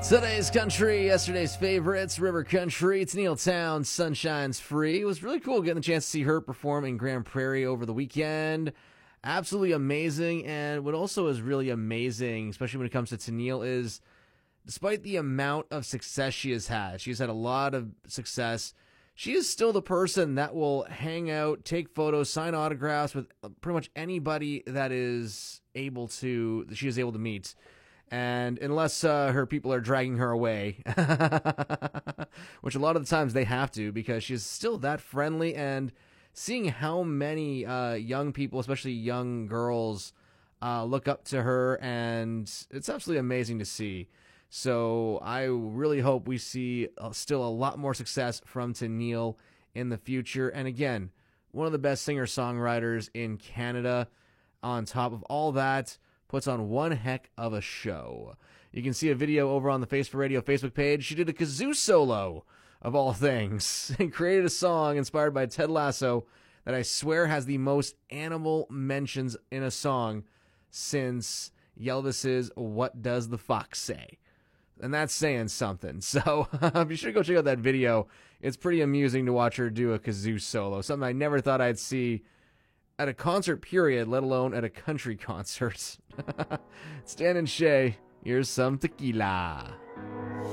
Today's country, yesterday's favorites, River Country. It's Neil Town, Sunshine's Free. It was really cool getting the chance to see her perform in Grand Prairie over the weekend. Absolutely amazing. And what also is really amazing, especially when it comes to Tennille, is despite the amount of success she's had a lot of success, she is still the person that will hang out, take photos, sign autographs with pretty much anybody that she is able to meet. And unless her people are dragging her away, which a lot of the times they have to, because she's still that friendly, and seeing how many young people, especially young girls, look up to her, and it's absolutely amazing to see. So I really hope we see still a lot more success from Tennille in the future. And again, one of the best singer-songwriters in Canada. On top of all that, puts on one heck of a show. You can see a video over on the Face for Radio Facebook page. She did a kazoo solo, of all things, and created a song inspired by Ted Lasso that I swear has the most animal mentions in a song since Elvis's What Does the Fox Say? And that's saying something. So be sure to go check out that video. It's pretty amusing to watch her do a kazoo solo, something I never thought I'd see at a concert period, let alone at a country concert. Stan and Shay, here's some tequila.